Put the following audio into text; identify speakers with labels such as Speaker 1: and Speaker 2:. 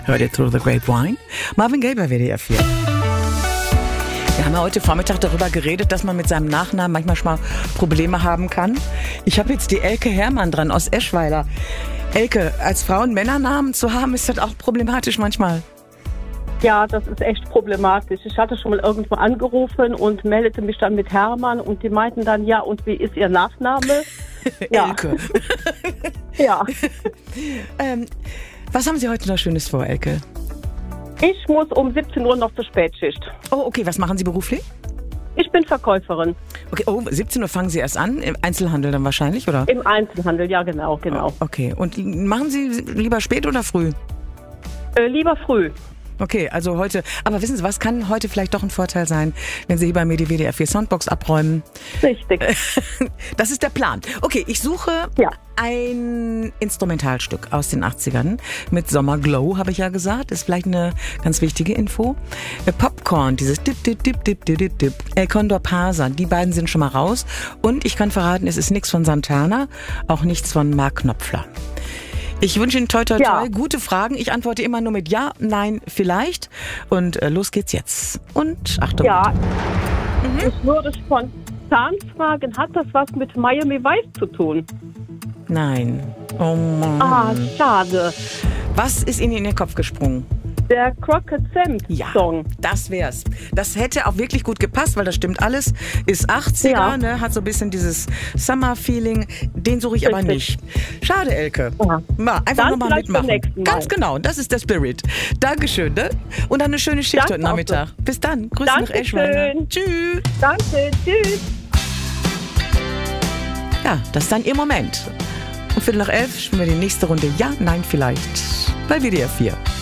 Speaker 1: Hört ihr Through the Grapevine? Marvin Gaye bei WDR 4. Wir haben ja heute Vormittag darüber geredet, dass man mit seinem Nachnamen manchmal schon mal Probleme haben kann. Ich habe jetzt die Elke Herrmann dran aus Eschweiler. Elke, als Frau einen Männernamen zu haben, ist das auch problematisch manchmal?
Speaker 2: Ja, das ist echt problematisch. Ich hatte schon mal irgendwo angerufen und meldete mich dann mit Hermann und die meinten dann, ja, und wie ist Ihr Nachname? Ja.
Speaker 1: Elke.
Speaker 2: Ja.
Speaker 1: Was haben Sie heute noch Schönes vor, Elke?
Speaker 2: Ich muss um 17 Uhr noch zur Spätschicht.
Speaker 1: Oh, okay. Was machen Sie beruflich?
Speaker 2: Ich bin Verkäuferin.
Speaker 1: Okay, 17 Uhr fangen Sie erst an, im Einzelhandel dann wahrscheinlich, oder?
Speaker 2: Im Einzelhandel, ja, genau.
Speaker 1: Oh, okay. Und machen Sie lieber spät oder früh?
Speaker 2: Lieber früh.
Speaker 1: Okay, also heute, aber wissen Sie was, kann heute vielleicht doch ein Vorteil sein, wenn Sie hier bei mir die WDR 4 Soundbox abräumen?
Speaker 2: Richtig.
Speaker 1: Das ist der Plan. Okay, ich suche ein Instrumentalstück aus den 80ern mit Sommerglow, habe ich ja gesagt. Ist vielleicht eine ganz wichtige Info. Popcorn, dieses Dip, Dip, Dip, Dip, Dip, Dip, Dip. El Condor Pasa, die beiden sind schon mal raus. Und ich kann verraten, es ist nichts von Santana, auch nichts von Mark Knopfler. Ich wünsche Ihnen toi, toi, toi, gute Fragen. Ich antworte immer nur mit Ja, Nein, vielleicht. Und los geht's jetzt. Und Achtung.
Speaker 2: Ja, ich würde spontan fragen, hat das was mit Miami Vice zu tun?
Speaker 1: Nein. Oh Mann.
Speaker 2: Ah, schade.
Speaker 1: Was ist Ihnen in den Kopf gesprungen?
Speaker 2: Der Crockett Song.
Speaker 1: Das wär's. Das hätte auch wirklich gut gepasst, weil das stimmt alles. Ist 80er, ne, hat so ein bisschen dieses Summer-Feeling. Den suche ich aber nicht. Schade, Elke. Ja. Einfach nochmal mitmachen. Ganz genau, das ist der Spirit. Dankeschön, ne? Und dann eine schöne Schicht heute Nachmittag. Bis dann. Grüße nach Eschweiler. Tschüss.
Speaker 2: Danke, tschüss.
Speaker 1: Ja, das ist dann Ihr Moment. Um 11:15 spielen wir die nächste Runde Ja, Nein, vielleicht bei WDR 4.